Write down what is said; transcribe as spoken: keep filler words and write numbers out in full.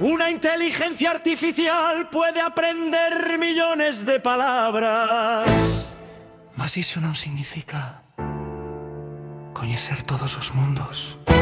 Una inteligencia artificial puede aprender millones de palabras, mas iso non significa coñecer todos os mundos.